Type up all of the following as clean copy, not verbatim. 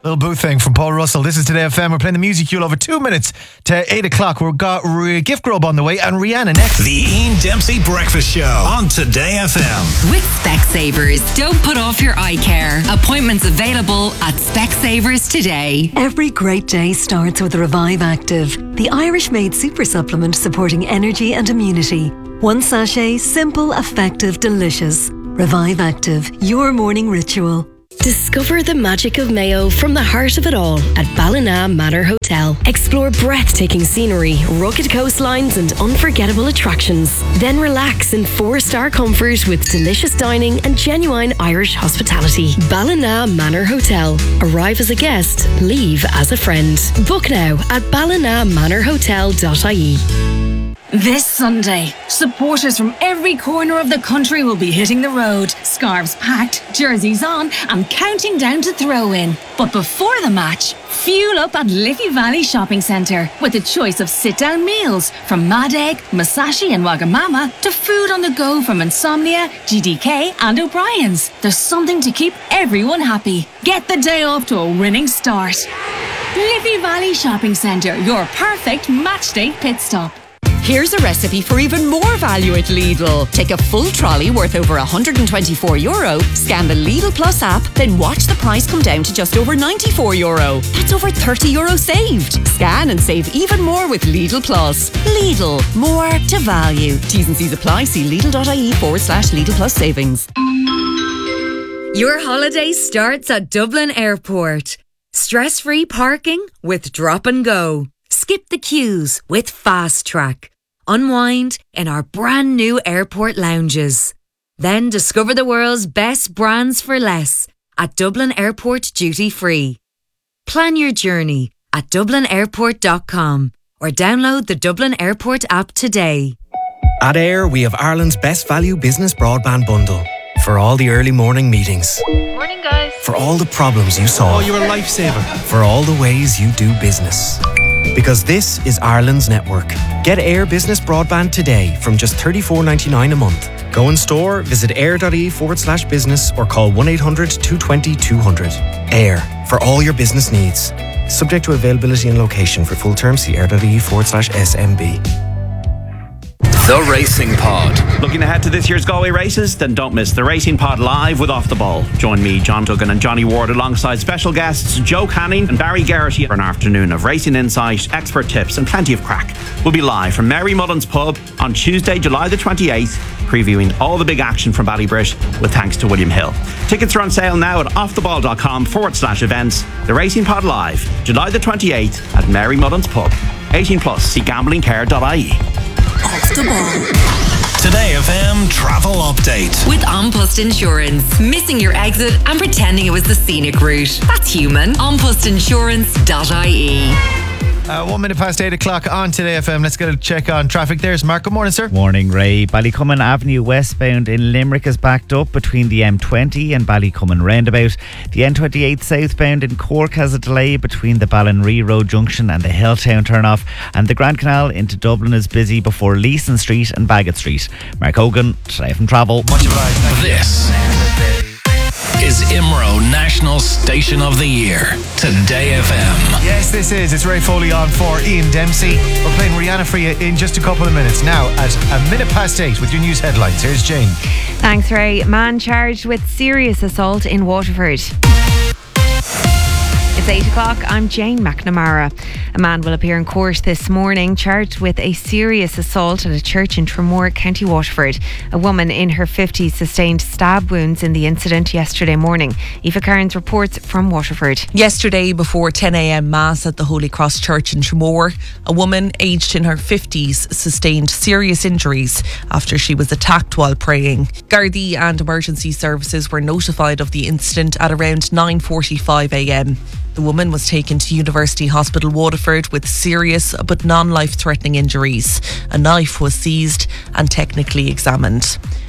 Little boo thing from Paul Russell. This is Today FM. We're playing the music you'll over 2 minutes to 8 o'clock. We've got Gift Grub on the way and Rihanna next. The Ian Dempsey Breakfast Show on Today FM. With Specsavers, don't put off your eye care. Appointments available at Specsavers today. Every great day starts with Revive Active, the Irish-made super supplement supporting energy and immunity. One sachet, simple, effective, delicious. Revive Active, your morning ritual. Discover the magic of Mayo from the heart of it all at Ballina Manor Hotel. Explore breathtaking scenery, rugged coastlines and unforgettable attractions. Then relax in 4-star comfort with delicious dining and genuine Irish hospitality. Ballina Manor Hotel. Arrive as a guest, leave as a friend. Book now at ballinamanorhotel.ie. This Sunday, supporters from every corner of the country will be hitting the road, scarves packed, jerseys on and counting down to throw-in. But before the match, fuel up at Liffey Valley Shopping Centre with a choice of sit-down meals from Mad Egg, Masashi and Wagamama to food on the go from Insomnia, GDK and O'Brien's. There's something to keep everyone happy. Get the day off to a winning start. Liffey Valley Shopping Centre, your perfect matchday pit stop. Here's a recipe for even more value at Lidl. Take a full trolley worth over €124, scan the Lidl Plus app, then watch the price come down to just over €94. That's over €30 saved. Scan and save even more with Lidl Plus. Lidl, more to value. T's and C's apply. See Lidl.ie/Lidl Plus savings. Your holiday starts at Dublin Airport. Stress-free parking with Drop and Go. Skip the queues with Fast Track. Unwind in our brand new airport lounges. Then discover the world's best brands for less at Dublin Airport Duty Free. Plan your journey at dublinairport.com or download the Dublin Airport app today. At Air, we have Ireland's best value business broadband bundle. For all the early morning meetings. Morning, guys. For all the problems you solve. Oh, you're a lifesaver. For all the ways you do business. Because this is Ireland's network. Get Air Business Broadband today from just $34.99 a month. Go in store, visit air.ie/business or call 1-800-220-200. Air, for all your business needs. Subject to availability and location. For full terms, see air.ie/SMB. The Racing Pod. Looking ahead to this year's Galway races? Then don't miss the Racing Pod live with Off the Ball. Join me, John Duggan and Johnny Ward alongside special guests Joe Canning and Barry Garrity for an afternoon of racing insight, expert tips and plenty of crack. We'll be live from Mary Mullen's Pub on Tuesday, July the 28th, previewing all the big action from Ballybrit with thanks to William Hill. Tickets are on sale now at offtheball.com/events. The Racing Pod live, July the 28th at Mary Mullen's Pub. 18 plus, see gamblingcare.ie. Off the Ball. Today FM travel update. With An Post Insurance. Missing your exit and pretending it was the scenic route. That's human. onpostinsurance.ie. 1 minute past 8 o'clock on Today FM. Let's get a check on traffic. There's Mark. Good morning, sir. Morning, Ray. Ballycummin Avenue westbound in Limerick is backed up between the M20 and Ballycummin roundabout. The N28 southbound in Cork has a delay between the Ballinree Road junction and the Hilltown turnoff. And the Grand Canal into Dublin is busy before Leeson Street and Bagot Street. Mark Hogan, Today FM Travel. Much obliged. This is IMRO National Station of the Year. Today FM. Yes, this is. It's Ray Foley on for Ian Dempsey. We're playing Rihanna for you in just a couple of minutes. Now, at a minute past 8 with your news headlines. Here's Jane. Thanks, Ray. Man charged with serious assault in Waterford. It's 8 o'clock. I'm Jane McNamara. A man will appear in court this morning charged with a serious assault at a church in Tramore, County Waterford. A woman in her 50s sustained stab wounds in the incident yesterday morning. Aoife Cairns reports from Waterford. Yesterday, before 10 a.m. Mass at the Holy Cross Church in Tramore, a woman aged in her 50s sustained serious injuries after she was attacked while praying. Gardaí and emergency services were notified of the incident at around 9:45 a.m. The woman was taken to University Hospital Waterford with serious but non-life-threatening injuries. A knife was seized and technically examined.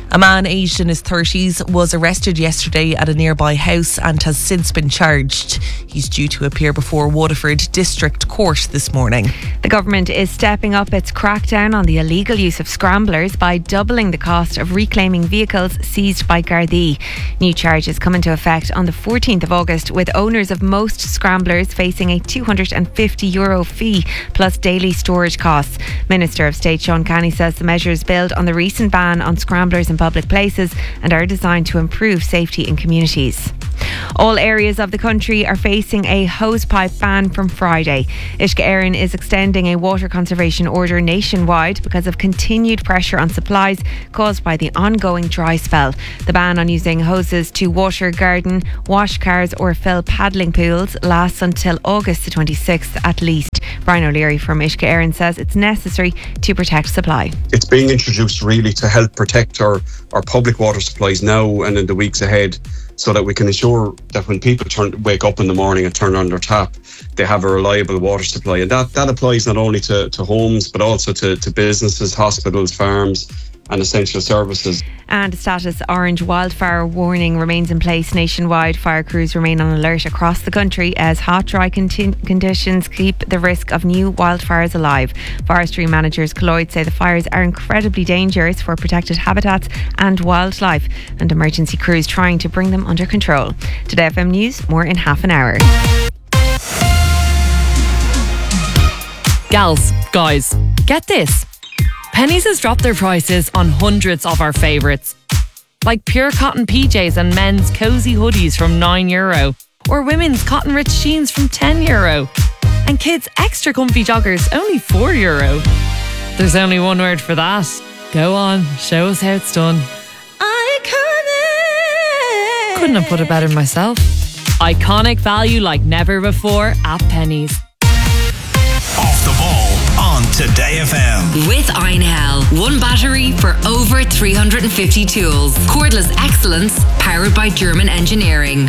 A man aged in his 30s was arrested yesterday at a nearby house and has since been charged. He's due to appear before Waterford District Court this morning. The government is stepping up its crackdown on the illegal use of scramblers by doubling the cost of reclaiming vehicles seized by Gardaí. New charges come into effect on the 14th of August, with owners of most scramblers facing a €250 fee plus daily storage costs. Minister of State Sean Canny says the measures build on the recent ban on scramblers in public places and are designed to improve safety in communities. All areas of the country are facing a hosepipe ban from Friday. Uisce Éireann is extending a water conservation order nationwide because of continued pressure on supplies caused by the ongoing dry spell. The ban on using hoses to water garden, wash cars or fill paddling pools lasts until August the 26th at least. Brian O'Leary from Uisce Éireann says it's necessary to protect supply. It's being introduced really to help protect our public water supplies now and in the weeks ahead, so that we can ensure that when people wake up in the morning and turn on their tap, they have a reliable water supply. And that applies not only to homes, but also to businesses, hospitals, farms and essential services. And a status orange wildfire warning remains in place nationwide. Fire crews remain on alert across the country as hot, dry conditions keep the risk of new wildfires alive. Forestry managers Colloid say the fires are incredibly dangerous for protected habitats and wildlife, and emergency crews trying to bring them under control. Today FM News, more in half an hour. Gals, guys, get this. Penneys has dropped their prices on hundreds of our favourites, like pure cotton PJs and men's cosy hoodies from €9, or women's cotton rich jeans from €10, and kids' extra comfy joggers only €4. There's only one word for that. Go on, show us how it's done. Iconic! Couldn't have put it better myself. Iconic value like never before at Penneys. Off the ball on Today FM. With Einhell. One battery for over 350 tools. Cordless excellence powered by German engineering.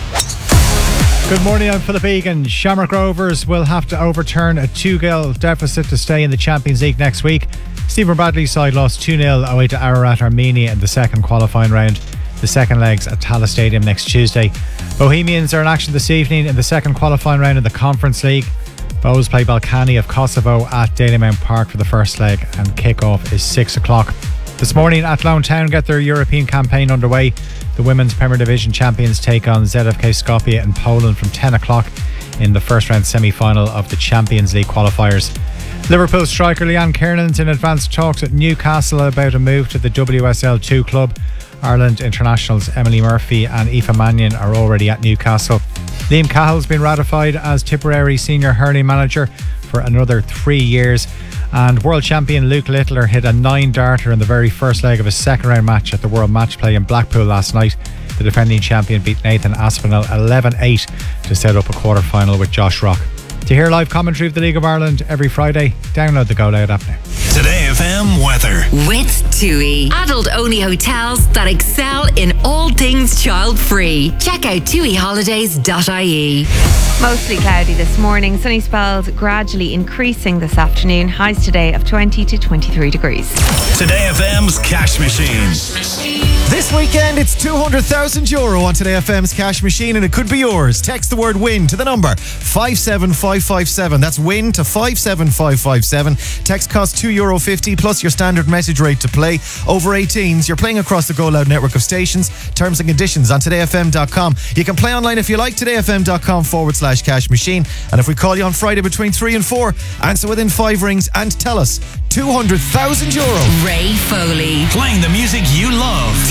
Good morning, I'm Philip Egan. Shamrock Rovers will have to overturn a 2-goal deficit to stay in the Champions League next week. Stephen Bradley's side lost 2-0 away to Ararat Armenia in the second qualifying round. The second leg's at Tallaght Stadium next Tuesday. Bohemians are in action this evening in the second qualifying round of the Conference League. Bohs play Balkany of Kosovo at Dalymount Park for the first leg, and kick-off is 6 o'clock. This morning, Athlone Town get their European campaign underway. The Women's Premier Division champions take on ZFK Skopje in Poland from 10 o'clock in the first round semi-final of the Champions League qualifiers. Liverpool striker Leanne Kiernan's in advanced talks at Newcastle about a move to the WSL 2 club. Ireland internationals Emily Murphy and Aoife Mannion are already at Newcastle. Liam Cahill's been ratified as Tipperary senior hurling manager for another 3 years. And world champion Luke Littler hit a 9-darter in the very first leg of his second round match at the World Match Play in Blackpool last night. The defending champion beat Nathan Aspinall 11-8 to set up a quarter-final with Josh Rock. To hear live commentary of the League of Ireland every Friday, download the Go Loud app now. Today FM weather. With TUI. Adult-only hotels that excel in all things child-free. Check out tuiholidays.ie. Mostly cloudy this morning. Sunny spells gradually increasing this afternoon. Highs today of 20 to 23 degrees. Today FM's cash machine. This weekend, it's €200,000 on Today FM's cash machine, and it could be yours. Text the word WIN to the number 57557. That's WIN to 57557. Text costs €2.50 plus your standard message rate to play. Over 18s, you're playing across the Go Loud network of stations. Terms and conditions on todayfm.com. You can play online if you like, todayfm.com/cash machine. And if we call you on Friday between 3 and 4, answer within 5 rings and tell us €200,000. Ray Foley. Playing the music you love.